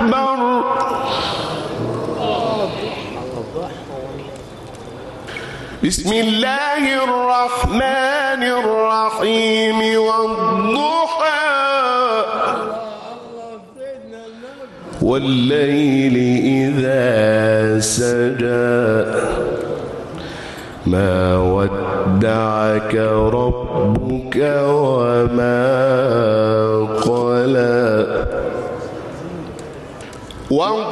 أكبر. بسم الله الرحمن الرحيم والضحى والليل إذا سجى ما ودعك ربك وما قلى